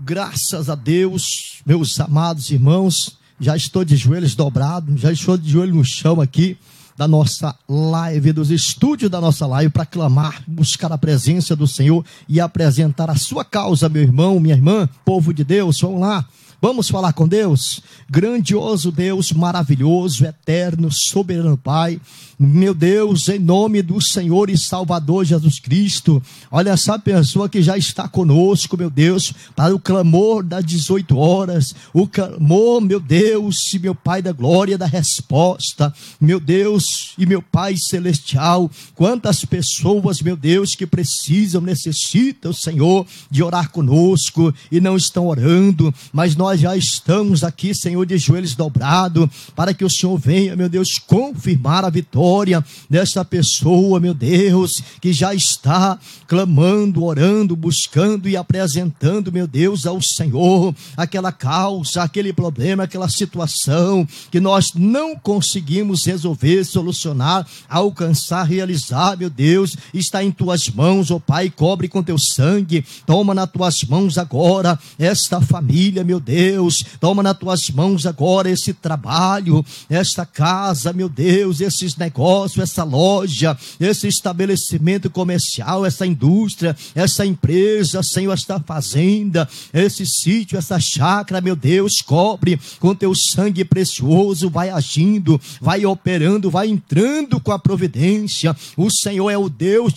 Graças a Deus, meus amados irmãos, já estou de joelhos dobrados, já estou de joelho no chão aqui da nossa live, dos estúdios da nossa live, para clamar, buscar a presença do Senhor e apresentar a sua causa, meu irmão, minha irmã, povo de Deus. Vamos lá, vamos falar com Deus. Grandioso Deus, maravilhoso, eterno, soberano Pai, meu Deus, em nome do Senhor e Salvador Jesus Cristo, olha essa pessoa que já está conosco, meu Deus, para o clamor das 18 horas, o clamor, meu Deus, e meu Pai da glória, da resposta, meu Deus e meu Pai celestial. Quantas pessoas, meu Deus, que precisam, necessitam, Senhor, de orar conosco e não estão orando, mas nós já estamos aqui, Senhor, de joelhos dobrados, para que o Senhor venha, meu Deus, confirmar a vitória desta pessoa, meu Deus, que já está clamando, orando, buscando e apresentando, meu Deus, ao Senhor, aquela causa, aquele problema, aquela situação que nós não conseguimos resolver, solucionar, alcançar, realizar, meu Deus, está em tuas mãos, ó Pai, cobre com teu sangue, toma nas tuas mãos agora esta família, meu Deus, toma nas tuas mãos agora esse trabalho, esta casa, meu Deus, esses negócios, essa loja, esse estabelecimento comercial, essa indústria, essa empresa, Senhor, esta fazenda, esse sítio, essa chácara, meu Deus, cobre com teu sangue precioso, vai agindo, vai operando, vai entrando com a providência. O Senhor é o Deus